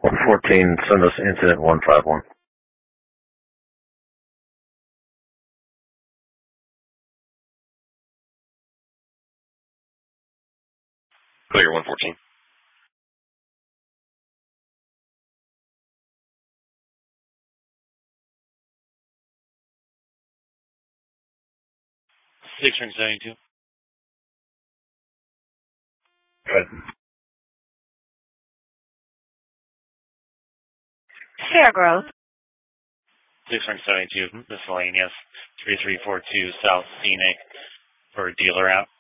114, send us incident 151. Clear 114. Six ring 72. Good. Fairgrove. Six ring 72, miscellaneous 3342 South Scenic for dealer out.